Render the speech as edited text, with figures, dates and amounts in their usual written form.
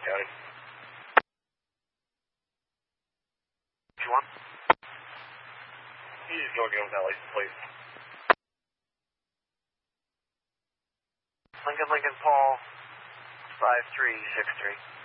County. What you want? He's going to get on that license plate. Lincoln, Paul, 5363.